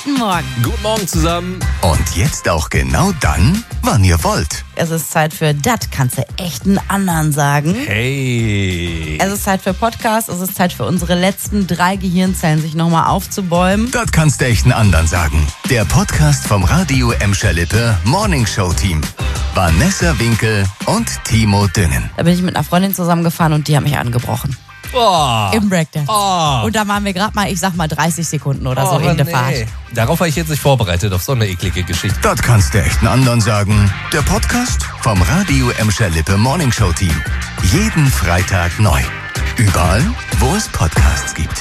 Guten Morgen. Guten Morgen zusammen. Und jetzt auch genau dann, wann ihr wollt. Es ist Zeit für Das kannst du echt einen anderen sagen. Hey. Es ist Zeit für Podcast. Es ist Zeit für unsere letzten 3 Gehirnzellen, sich nochmal aufzubäumen. Das kannst du echt einen anderen sagen. Der Podcast vom Radio Emscher-Lippe Morning Show Team. Vanessa Winkel und Timo Düngen. Da bin ich mit einer Freundin zusammengefahren und die hat mich angebrochen. Oh. Im Breakdance. Oh. Und da waren wir gerade mal, ich sag mal 30 Sekunden oder so in der Fahrt. Darauf war ich jetzt nicht vorbereitet, auf so eine eklige Geschichte. Das kannst du echt einen anderen sagen. Der Podcast vom Radio Emscher-Lippe Morning Show Team. Jeden Freitag neu. Überall, wo es Podcasts gibt.